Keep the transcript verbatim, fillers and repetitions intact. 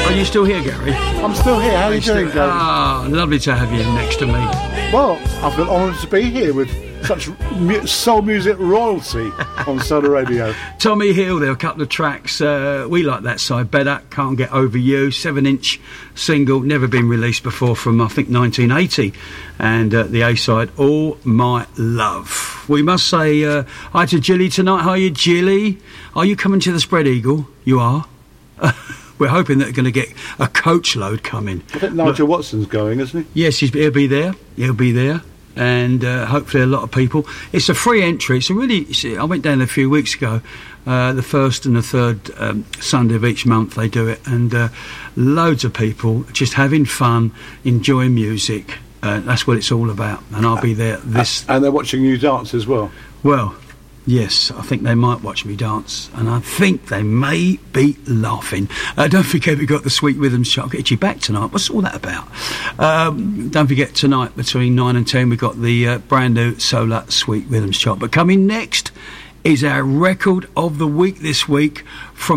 Are you still here, Gary? I'm still here. How are you doing, Gary? Ah, lovely to have you next to me. Well, I feel honoured to be here with such mu- soul music royalty on Solar Radio. Tommy Hill, there are a couple of tracks. Uh, we like that side better. Can't Get Over You, seven-inch single, never been released before, from I think nineteen eighty. And uh, the A side, All My Love. We must say uh, hi to Jilly tonight. How are you, Jilly? Are you coming to the Spread Eagle? You are. We're hoping that we're going to get a coach load coming. I think Nigel but, Watson's going, isn't he? Yes, he's, he'll be there. He'll be there. And uh, hopefully a lot of people. It's a free entry. It's a really. I went down there a few weeks ago. Uh, the first and the third um, Sunday of each month they do it, and uh, loads of people just having fun, enjoying music. Uh, that's what it's all about. And I'll be there. This and they're watching you dance as well. Well, yes, I think they might watch me dance, and I think they may be laughing. Uh, don't forget, we've got the Sweet Rhythms chart. I'll get you back tonight. What's all that about? Um, don't forget, tonight between nine and ten, we've got the uh, brand new Solar Sweet Rhythms chart. But coming next is our record of the week this week from